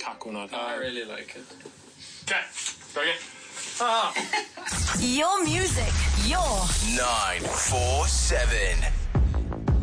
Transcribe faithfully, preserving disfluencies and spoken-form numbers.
cack one. I really like it. Okay, go again. Ah. Your music, your nine four seven.